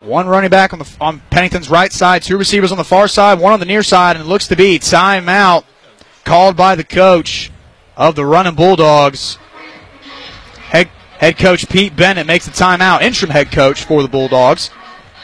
One running back on Pennington's right side, two receivers on the far side, one on the near side, and it looks to be timeout called by the coach of the Running Bulldogs. Head coach Pete Bennett makes the timeout, interim head coach for the Bulldogs.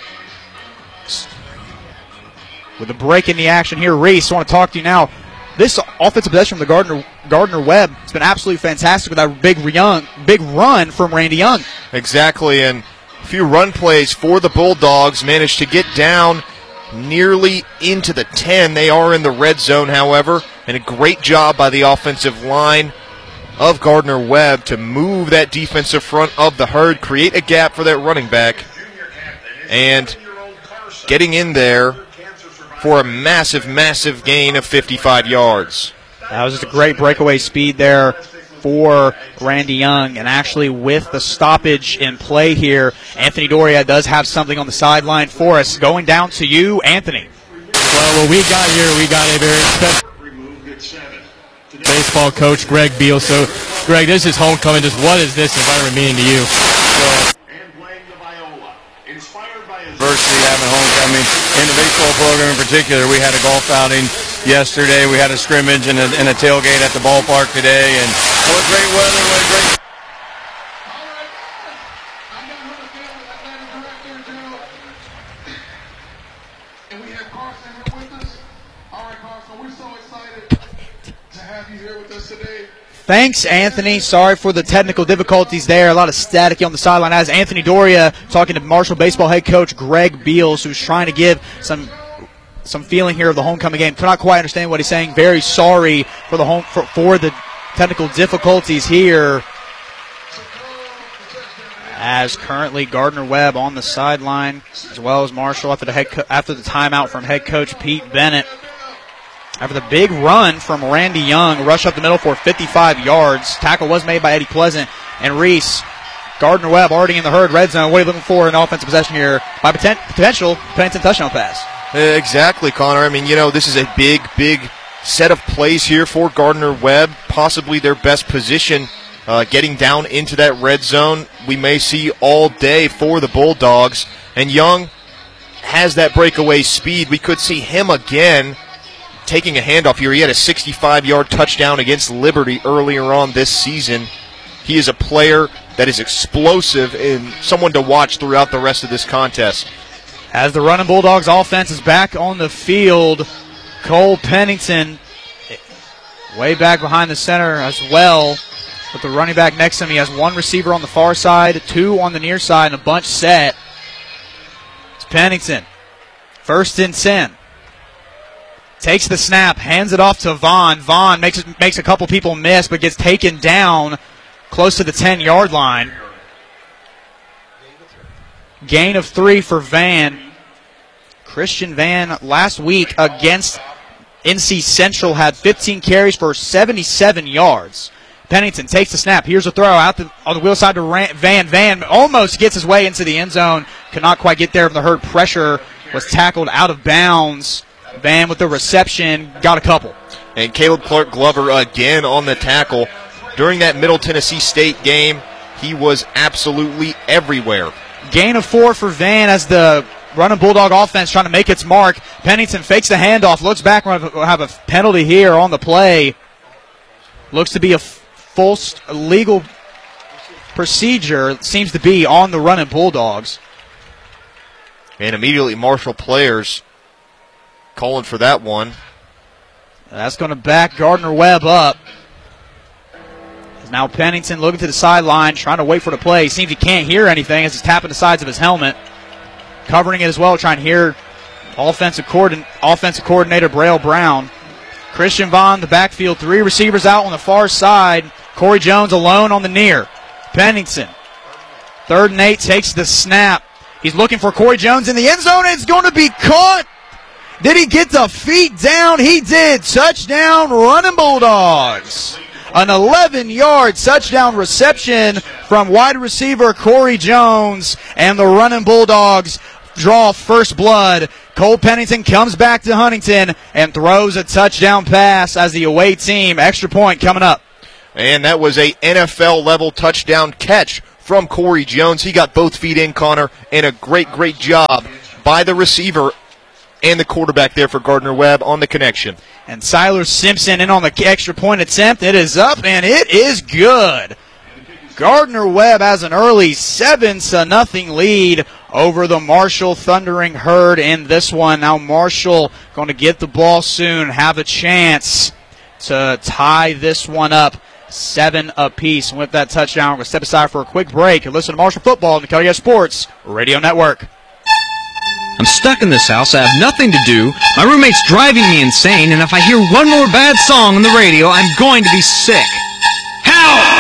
With a break in the action here, Reese, I want to talk to you now. This offensive possession from the Gardner Webb has been absolutely fantastic with that big run from Randy Young. Exactly, and a few run plays for the Bulldogs managed to get down nearly into the 10. They are in the red zone, however, and a great job by the offensive line of Gardner Webb to move that defensive front of the herd, create a gap for that running back, and getting in there for a massive, massive gain of 55 yards. That was just a great breakaway speed there for Randy Young, and actually with the stoppage in play here, Anthony Doria does have something on the sideline for us. Going down to you, Anthony. Well, what we got here, we got a very special baseball coach, Greg Beal. So, Greg, this is homecoming. Just what is this environment meaning to you? Diversity, having homecoming. In the baseball program in particular, we had a golf outing yesterday. We had a scrimmage and a tailgate at the ballpark today. And what great weather, what a great... And we have Carson here with us. All right, Carson, we're so excited to have you here with us today. Thanks, Anthony. Sorry for the technical difficulties there. A lot of static on the sideline. As Anthony Doria talking to Marshall baseball head coach Greg Beals, who's trying to give some feeling here of the homecoming game. Cannot quite understand what he's saying. Very sorry for the technical difficulties here. As currently Gardner Webb on the sideline, as well as Marshall after the timeout from head coach Pete Bennett. After the big run from Randy Young, rush up the middle for 55 yards. Tackle was made by Eddie Pleasant and Reese. Gardner Webb already in the herd red zone. What are you looking for in offensive possession here by potential Pennington touchdown pass? Exactly, Connor. I mean, this is a big, big set of plays here for Gardner Webb, possibly their best position getting down into that red zone. We may see all day for the Bulldogs. And Young has that breakaway speed. We could see him again taking a handoff here. He had a 65-yard touchdown against Liberty earlier on this season. He is a player that is explosive and someone to watch throughout the rest of this contest. As the Running Bulldogs offense is back on the field, Cole Pennington way back behind the center as well. With the running back next to him, he has one receiver on the far side, two on the near side, and a bunch set. It's Pennington. 1st and 10. Takes the snap, hands it off to Vaughn. Vaughn makes a couple people miss, but gets taken down close to the 10-yard line. Gain of 3 for Van. Christian Van last week against NC Central had 15 carries for 77 yards. Pennington takes the snap. Here's a throw out on the wheel side to Van. Van almost gets his way into the end zone. Could not quite get there from the herd. Pressure was tackled out of bounds. Van with the reception, got a couple. And Caleb Clark Glover again on the tackle. During that Middle Tennessee State game, he was absolutely everywhere. Gain of 4 for Van as the Running Bulldog offense trying to make its mark. Pennington fakes the handoff, looks back, we'll have a penalty here on the play. Looks to be a full legal procedure, seems to be on the Running Bulldogs. And immediately Marshall players calling for that one. That's going to back Gardner Webb up. Now Pennington looking to the sideline, trying to wait for the play. He seems he can't hear anything as he's tapping the sides of his helmet. Covering it as well, trying to hear offensive coordinator Braille Brown. Christian Vaughn, the backfield, 3 receivers out on the far side. Corey Jones alone on the near. Pennington, 3rd and 8, takes the snap. He's looking for Corey Jones in the end zone, and it's going to be caught. Did he get the feet down? He did. Touchdown, Running Bulldogs. An 11-yard touchdown reception from wide receiver Corey Jones, and the Running Bulldogs draw first blood. Cole Pennington comes back to Huntington and throws a touchdown pass as the away team. Extra point coming up. And that was a NFL-level touchdown catch from Corey Jones. He got both feet in, Connor, and a great job by the receiver and the quarterback there for Gardner-Webb on the connection. And Siler Simpson in on the extra point attempt. It is up, and it is good. Gardner-Webb has an early 7-0 lead over the Marshall Thundering Herd in this one. Now Marshall going to get the ball soon, have a chance to tie this one up 7 apiece. And with that touchdown, we're going to step aside for a quick break and listen to Marshall football on the KDS Sports Radio Network. I'm stuck in this house. I have nothing to do. My roommate's driving me insane, and if I hear one more bad song on the radio, I'm going to be sick. Help!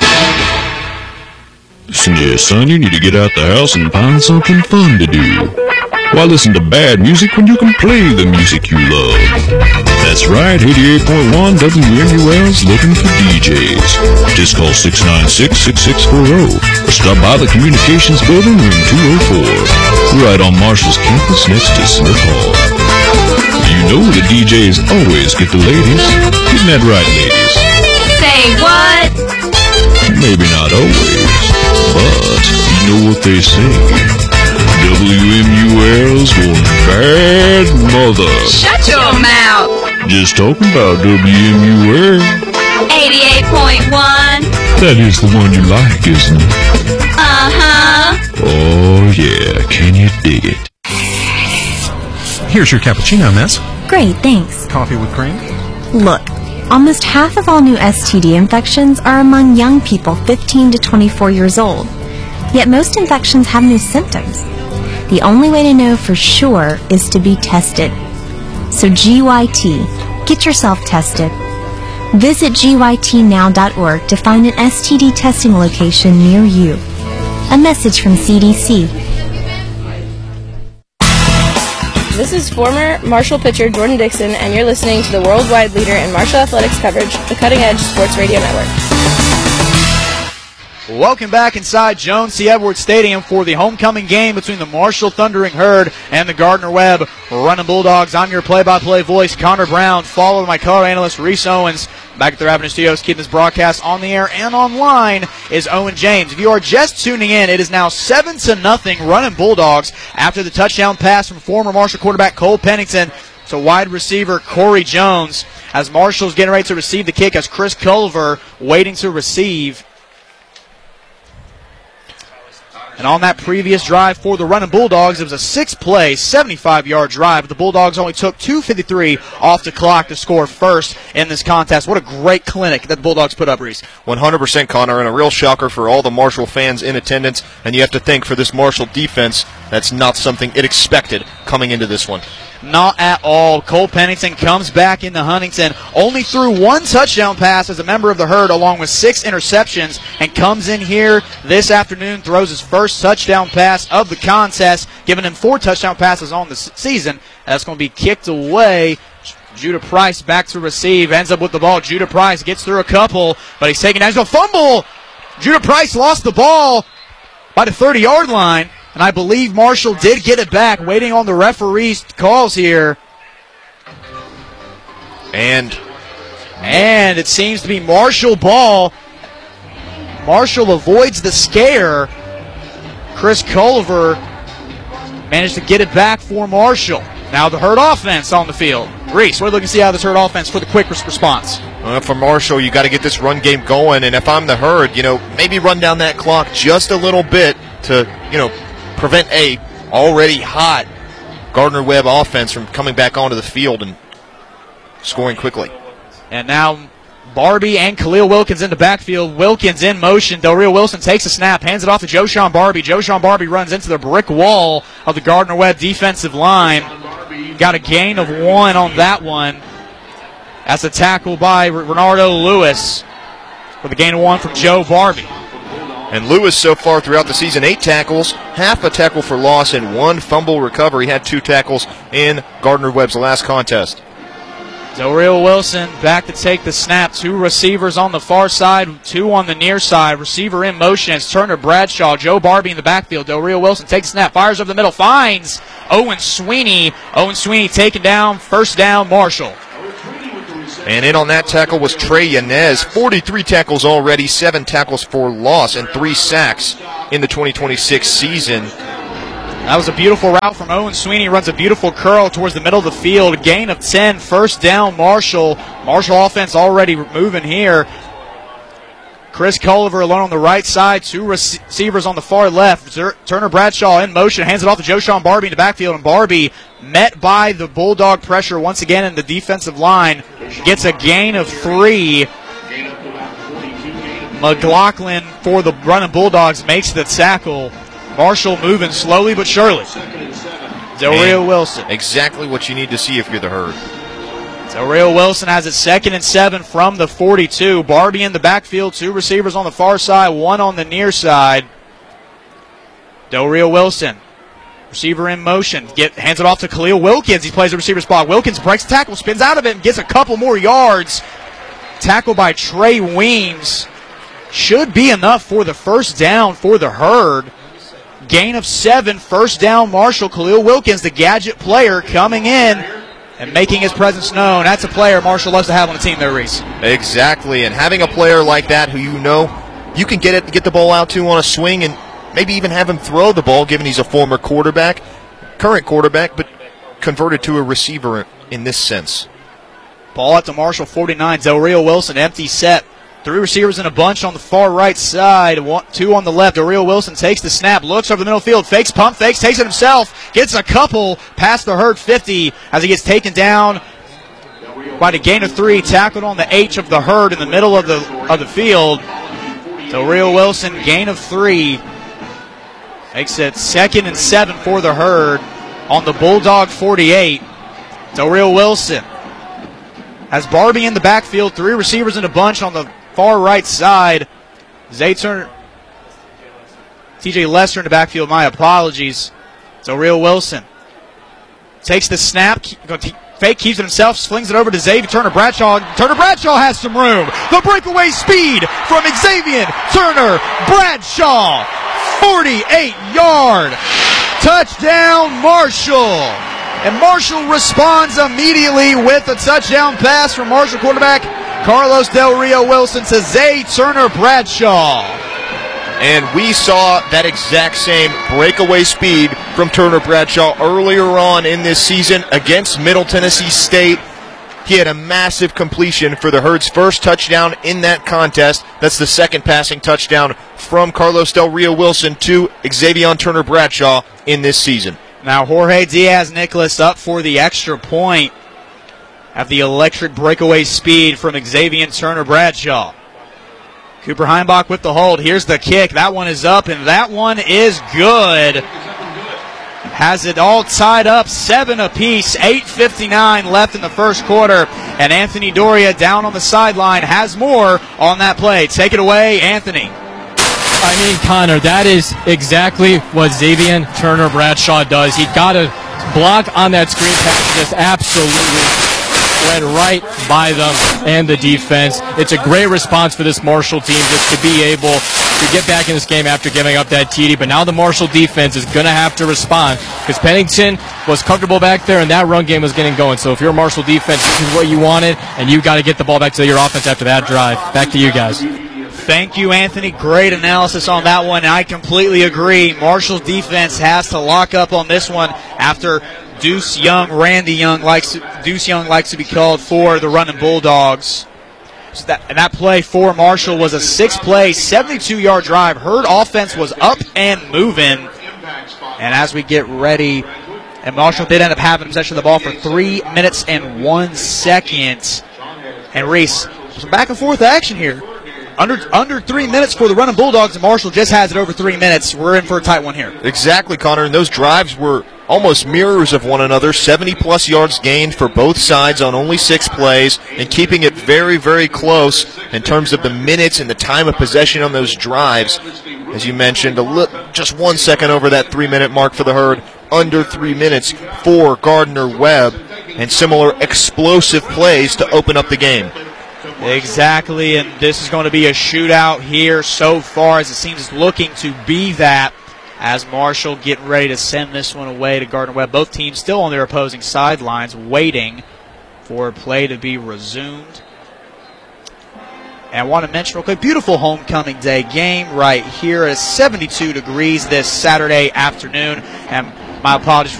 Yeah, son, you need to get out the house and find something fun to do. Why listen to bad music when you can play the music you love? That's right, 88.1 WMUL's looking for DJs. Just call 696-6640 or stop by the Communications Building, room 204. Right on Marshall's campus next to Smith Hall. You know the DJs always get the ladies. Isn't that right, ladies? Say what? Maybe not always, but you know what they say. WMUL's one bad mother. Shut your mouth. Just talking about WMUL. 88.1. That is the one you like, isn't it? Uh-huh. Oh, yeah. Can you dig it? Here's your cappuccino, miss. Great, thanks. Coffee with cream? Look, almost half of all new STD infections are among young people 15 to 24 years old. Yet most infections have no symptoms. The only way to know for sure is to be tested. So GYT, get yourself tested. Visit gytnow.org to find an STD testing location near you. A message from CDC. This is former Marshall pitcher Jordan Dixon, and you're listening to the worldwide leader in Marshall athletics coverage, the Cutting Edge Sports Radio Network. Welcome back inside Jones C. Edwards Stadium for the homecoming game between the Marshall Thundering Herd and the Gardner-Webb Running Bulldogs. I'm your play-by-play voice, Connor Brown, followed by my color analyst, Reese Owens. Back at the Avenue Studios, keeping this broadcast on the air and online is Owen James. If you are just tuning in, it is now 7-0 Running Bulldogs after the touchdown pass from former Marshall quarterback Cole Pennington to wide receiver Corey Jones, as Marshall's getting ready to receive the kick as Chris Culver waiting to receive. And on that previous drive for the Running Bulldogs, it was a 6-play, 75-yard drive. But the Bulldogs only took 2:53 off the clock to score first in this contest. What a great clinic that the Bulldogs put up, Reese. 100%, Connor, and a real shocker for all the Marshall fans in attendance. And you have to think, for this Marshall defense, that's not something it expected coming into this one. Not at all. Cole Pennington comes back into Huntington, only threw one touchdown pass as a member of the Herd, along with 6 interceptions, and comes in here this afternoon, throws his first touchdown pass of the contest, giving him 4 touchdown passes on the season. That's going to be kicked away. Judah Price back to receive, ends up with the ball. Judah Price gets through a couple, but he's taken down. He's going to fumble. Judah Price lost the ball by the 30-yard line. And I believe Marshall did get it back, waiting on the referee's calls here. And it seems to be Marshall ball. Marshall avoids the scare. Chris Culver managed to get it back for Marshall. Now the Herd offense on the field. Reese, we're looking to see how this Herd offense for the quick response. For Marshall, you got to get this run game going. And if I'm the Herd, maybe run down that clock just a little bit to, prevent a already hot Gardner-Webb offense from coming back onto the field and scoring quickly. And now Barbie and Khalil Wilkins in the backfield. Wilkins in motion. Del Rio Wilson takes a snap, hands it off to Joshawn Barbie. Joshawn Barbie runs into the brick wall of the Gardner-Webb defensive line. Got a gain of 1 on that one. That's a tackle by Renardo Lewis with a gain of 1 from Joe Barbie. And Lewis so far throughout the season, 8 tackles, half a tackle for loss, and 1 fumble recovery. He had 2 tackles in Gardner-Webb's last contest. Del Rio Wilson back to take the snap. 2 receivers on the far side, 2 on the near side. Receiver in motion. It's Turner Bradshaw. Joe Barbie in the backfield. Del Rio Wilson takes the snap, fires over the middle, finds Owen Sweeney. Owen Sweeney taken down, first down, Marshall. And in on that tackle was Trey Yanez. 43 tackles already, 7 tackles for loss, and 3 sacks in the 2026 season. That was a beautiful route from Owen Sweeney. Runs a beautiful curl towards the middle of the field. Gain of 10, first down Marshall. Marshall offense already moving here. Chris Culliver alone on the right side. 2 receivers on the far left. Turner Bradshaw in motion. Hands it off to Joshawn Barbie in the backfield. And Barbie, met by the Bulldog pressure once again in the defensive line, gets a gain of 3. McLaughlin for the running Bulldogs makes the tackle. Marshall moving slowly but surely. Del Rio Wilson. Exactly what you need to see if you're the Herd. Del Rio Wilson has it 2nd and 7 from the 42. Barbie in the backfield, 2 receivers on the far side, 1 on the near side. Del Rio Wilson, receiver in motion, hands it off to Khalil Wilkins. He plays the receiver spot. Wilkins breaks the tackle, spins out of it, and gets a couple more yards. Tackle by Trey Weems. Should be enough for the first down for the Herd. Gain of 7, first down Marshall. Khalil Wilkins, the gadget player, coming in and making his presence known. That's a player Marshall loves to have on the team there, Reese. Exactly, and having a player like that who you can get the ball out to on a swing and maybe even have him throw the ball, given he's a former quarterback, current quarterback, but converted to a receiver in this sense. Ball out to Marshall, 49. Del Rio Wilson, empty set. 3 receivers in a bunch on the far right side, 2 on the left. Del Rio Wilson takes the snap, looks over the middle field, fakes, pump fakes, takes it himself, gets a couple past the Herd 50 as he gets taken down by the gain of 3, tackled on the H of the Herd in the middle of the field. Del Rio Wilson, gain of 3, makes it 2nd and 7 for the Herd on the Bulldog 48. Del Rio Wilson has Barbie in the backfield, 3 receivers in a bunch on the far right side. Zay Turner, TJ Lester in the backfield, my apologies. Del Rio Wilson takes the snap, fake, keeps it himself, slings it over to Xavier Turner Bradshaw. Turner Bradshaw has some room. The breakaway speed from Xavier Turner Bradshaw. 48-yard touchdown Marshall. And Marshall responds immediately with a touchdown pass from Marshall quarterback Carlos Del Rio Wilson to Zay Turner Bradshaw. And we saw that exact same breakaway speed from Turner Bradshaw earlier on in this season against Middle Tennessee State. He had a massive completion for the Herd's first touchdown in that contest. That's the 2nd passing touchdown from Carlos Del Rio Wilson to Xavier Turner Bradshaw in this season. Now Jorge Diaz-Nicolas up for the extra point. Have the electric breakaway speed from Xavier Turner Bradshaw. Cooper Heimbach with the hold. Here's the kick. That one is up, and that one is good. Has it all tied up, 7 apiece, 8:59 left in the first quarter, and Anthony Doria down on the sideline has more on that play. Take it away, Anthony. I mean, Connor, that is exactly what Xavier Turner Bradshaw does. He got a block on that screen pass, just absolutely went right by them and the defense. It's a great response for this Marshall team just to be able to get back in this game after giving up that TD. But now the Marshall defense is going to have to respond because Pennington was comfortable back there and that run game was getting going. So if you're a Marshall defense, this is what you wanted, and you got to get the ball back to your offense after that drive. Back to you guys. Thank you, Anthony. Great analysis on that one. I completely agree. Marshall's defense has to lock up on this one after Deuce Young likes to be called for the running Bulldogs. So that play for Marshall was a 6-play, 72-yard drive. Herd offense was up and moving. And as we get ready, and Marshall did end up having possession of the ball for 3 minutes and 1 second. And Reese, some back and forth action here. Under 3 minutes for the running Bulldogs, and Marshall just has it over 3 minutes. We're in for a tight one here. Exactly, Connor, and those drives were almost mirrors of one another. 70-plus yards gained for both sides on only 6 plays, and keeping it very, very close in terms of the minutes and the time of possession on those drives. As you mentioned, just 1 second over that 3-minute mark for the Herd, under 3 minutes for Gardner-Webb, and similar explosive plays to open up the game. Exactly, and this is going to be a shootout here so far, as it seems it's looking to be that, as Marshall getting ready to send this one away to Gardner-Webb. Both teams still on their opposing sidelines waiting for play to be resumed. And I want to mention real quick, beautiful homecoming day game right here at 72 degrees this Saturday afternoon. And my apologies